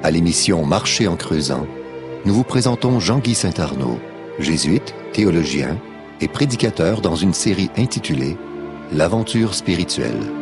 À l'émission Marcher en creusant, nous vous présentons Jean-Guy Saint-Arnaud, jésuite, théologien et prédicateur dans une série intitulée L'aventure spirituelle.